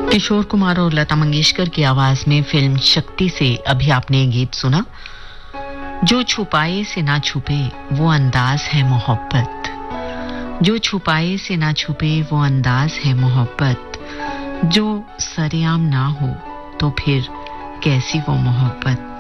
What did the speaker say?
किशोर कुमार और लता मंगेशकर की आवाज में फिल्म शक्ति से अभी आपने गीत सुना। जो छुपाए से ना छुपे वो अंदाज है मोहब्बत, जो छुपाए से ना छुपे वो अंदाज है मोहब्बत, जो सरेआम ना हो तो फिर कैसी वो मोहब्बत।